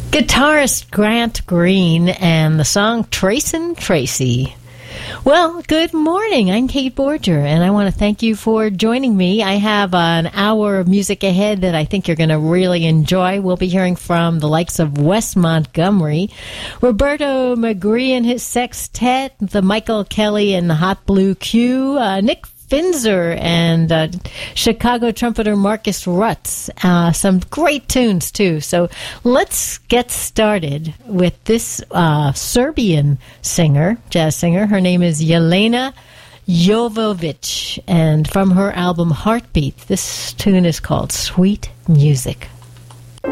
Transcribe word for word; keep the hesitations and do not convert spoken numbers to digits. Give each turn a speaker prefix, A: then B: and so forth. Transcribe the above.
A: Guitarist Grant Green and the song Tracin' Tracy. Well, good morning. I'm Kate Borger, and I want to thank you for joining me. I have an hour of music ahead that I think you're going to really enjoy. We'll be hearing from the likes of Wes Montgomery, Roberto McGree and his sextet, the Michael Kelly and the Hot Blue Q, uh, Nick Finzer and uh, Chicago trumpeter Marcus Rutz. Uh, some great tunes, too. So let's get started with this uh, Serbian singer, jazz singer. Her name is Jelena Jovovic. And from her album Heartbeat, this tune is called Sweet Music.